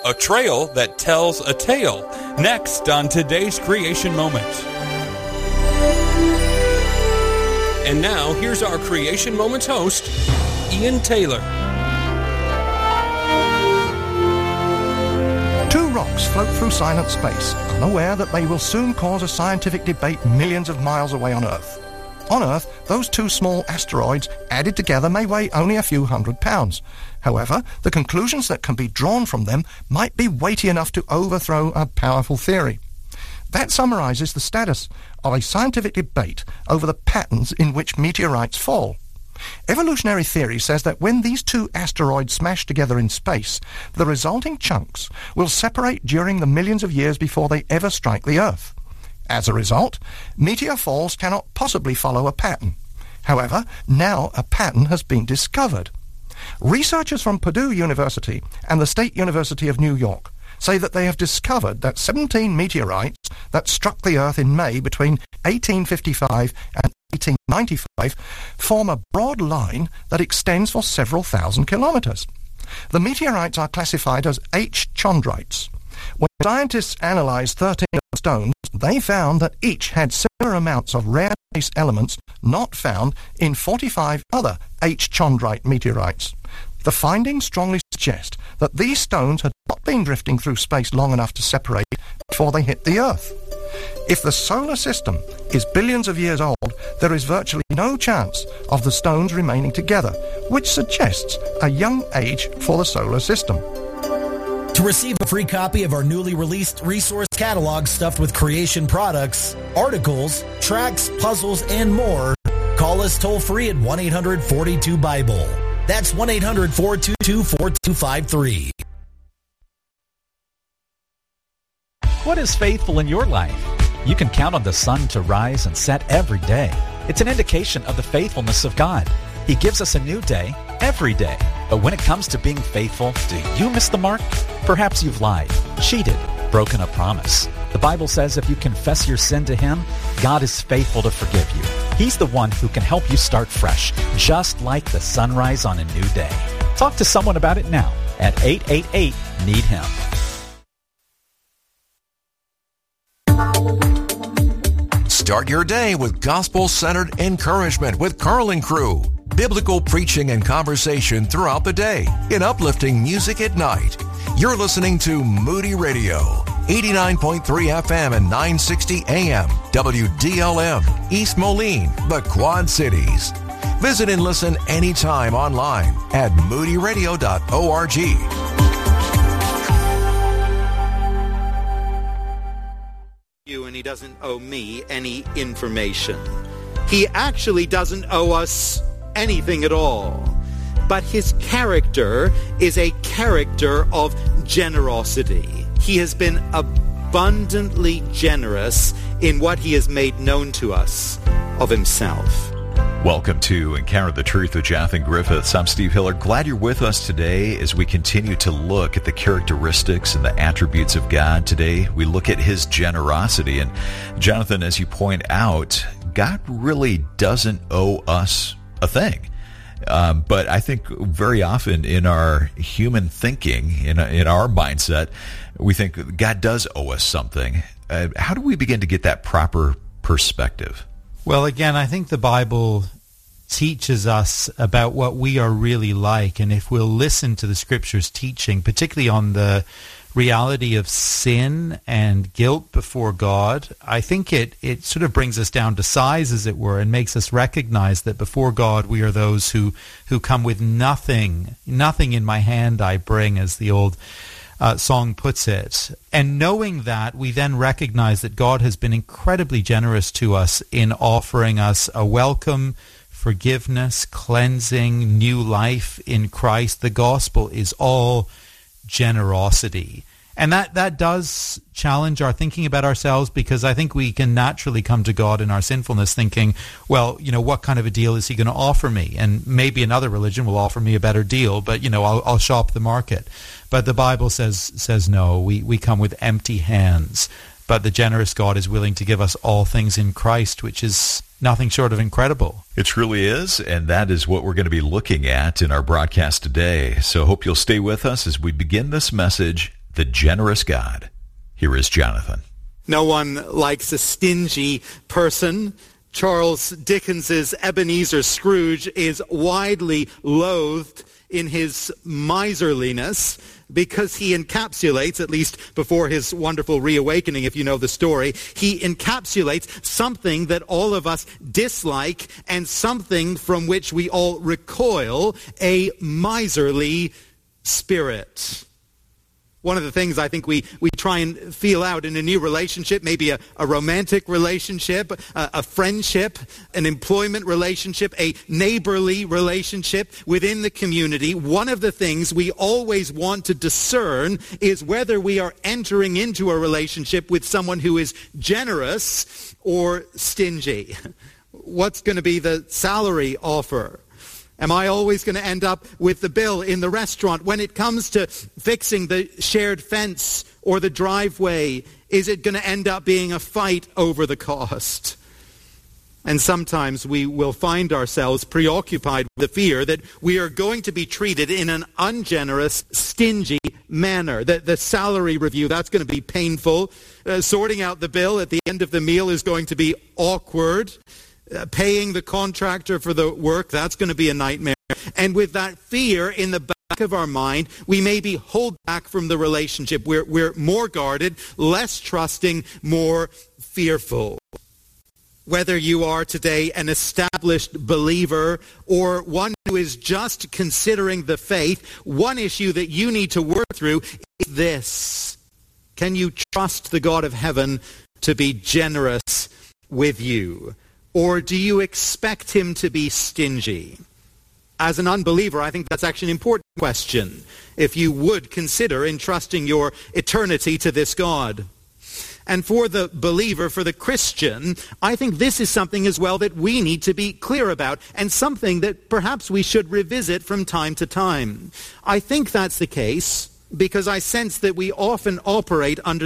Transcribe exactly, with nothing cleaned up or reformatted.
a trail that tells a tale. Next on today's Creation Moment. And now, here's our Creation Moments host, Ian Taylor. Two rocks float through silent space, unaware that they will soon cause a scientific debate millions of miles away on Earth. On Earth, those two small asteroids added together may weigh only a few hundred pounds. However, the conclusions that can be drawn from them might be weighty enough to overthrow a powerful theory. That summarizes the status of a scientific debate over the patterns in which meteorites fall. Evolutionary theory says that when these two asteroids smash together in space, the resulting chunks will separate during the millions of years before they ever strike the Earth. As a result, meteor falls cannot possibly follow a pattern. However, now a pattern has been discovered. Researchers from Purdue University and the State University of New York say that they have discovered that seventeen meteorites that struck the Earth in May between eighteen fifty-five and eighteen ninety-five form a broad line that extends for several thousand kilometers. The meteorites are classified as H chondrites. When scientists analyzed thirteen of the stones, they found that each had similar amounts of rare trace elements not found in forty-five other H chondrite meteorites. The findings strongly suggest that these stones had not been drifting through space long enough to separate before they hit the Earth. If the solar system is billions of years old, there is virtually no chance of the stones remaining together, which suggests a young age for the solar system. To receive a free copy of our newly released resource catalog stuffed with creation products, articles, tracks, puzzles, and more, call us toll-free at one eight hundred four two Bible. That's one eight hundred four two two four two five three. What is faithful in your life? You can count on the sun to rise and set every day. It's an indication of the faithfulness of God. He gives us a new day every day. But when it comes to being faithful, do you miss the mark? Perhaps you've lied, cheated, broken a promise. The Bible says if you confess your sin to Him, God is faithful to forgive you. He's the one who can help you start fresh, just like the sunrise on a new day. Talk to someone about it now at eight eight eight, need him. Start your day with gospel-centered encouragement with Carl and Crew. Biblical preaching and conversation throughout the day in uplifting music at night. You're listening to Moody Radio, eighty-nine point three F M and nine sixty A M, W D L M, East Moline, the Quad Cities. Visit and listen anytime online at moody radio dot org. You and he doesn't owe me any information. He actually doesn't owe us anything at all. But his character is a character of generosity. He has been abundantly generous in what he has made known to us of himself. Welcome to Encounter the Truth with Jonathan Griffiths. I'm Steve Hiller. Glad you're with us today as we continue to look at the characteristics and the attributes of God. Today, we look at his generosity. And Jonathan, as you point out, God really doesn't owe us a thing. Um, but I think very often in our human thinking, in, in our mindset, we think God does owe us something. Uh, how do we begin to get that proper perspective? Well, again, I think the Bible teaches us about what we are really like, and if we'll listen to the Scriptures' teaching, particularly on the reality of sin and guilt before God, I think it, it sort of brings us down to size, as it were, and makes us recognize that before God we are those who, who come with nothing, nothing in my hand I bring, as the old Uh, song puts it. And knowing that, we then recognize that God has been incredibly generous to us in offering us a welcome, forgiveness, cleansing, new life in Christ. The gospel is all generosity. And that, that does challenge our thinking about ourselves, because I think we can naturally come to God in our sinfulness thinking, well, you know, what kind of a deal is he going to offer me? And maybe another religion will offer me a better deal, but, you know, I'll, I'll shop the market. But the Bible says says no, we, we come with empty hands. But the generous God is willing to give us all things in Christ, which is nothing short of incredible. It truly is, and that is what we're going to be looking at in our broadcast today. So I hope you'll stay with us as we begin this message the generous God. Here is Jonathan. No one likes a stingy person. Charles Dickens's Ebenezer Scrooge is widely loathed in his miserliness because he encapsulates, at least before his wonderful reawakening, if you know the story, he encapsulates something that all of us dislike and something from which we all recoil, a miserly spirit. One of the things I think we, we try and feel out in a new relationship, maybe a, a romantic relationship, a, a friendship, an employment relationship, a neighborly relationship within the community, one of the things we always want to discern is whether we are entering into a relationship with someone who is generous or stingy. What's going to be the salary offer? Am I always going to end up with the bill in the restaurant? When it comes to fixing the shared fence or the driveway, is it going to end up being a fight over the cost? And sometimes we will find ourselves preoccupied with the fear that we are going to be treated in an ungenerous, stingy manner. The, the salary review, that's going to be painful. Uh, sorting out the bill at the end of the meal is going to be awkward. Uh, paying the contractor for the work, that's going to be a nightmare. And with that fear in the back of our mind, we maybe hold back from the relationship. We're, we're more guarded, less trusting, more fearful. Whether you are today an established believer or one who is just considering the faith, one issue that you need to work through is this. Can you trust the God of heaven to be generous with you? Or do you expect him to be stingy? As an unbeliever, I think that's actually an important question, if you would consider entrusting your eternity to this God. And for the believer, for the Christian, I think this is something as well that we need to be clear about, and something that perhaps we should revisit from time to time. I think that's the case because I sense that we often operate under